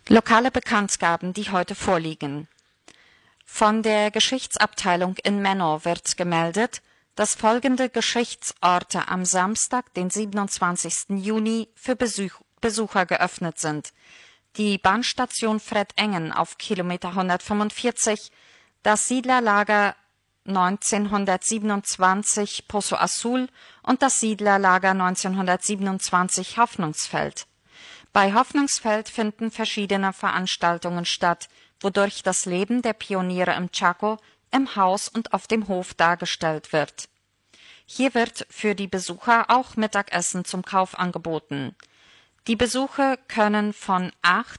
Lokale Bekanntgaben, die heute vorliegen. Von der Geschichtsabteilung in Menno wird gemeldet, dass folgende Geschichtsorte am Samstag, den 27. Juni, für Besucher geöffnet sind: die Bahnstation Fred-Engen auf Kilometer 145, das Siedlerlager 1927 Poço Azul und das Siedlerlager 1927 Hoffnungsfeld. Bei Hoffnungsfeld finden verschiedene Veranstaltungen statt, wodurch das Leben der Pioniere im Chaco im Haus und auf dem Hof dargestellt wird. Hier wird für die Besucher auch Mittagessen zum Kauf angeboten. Die Besuche können von 8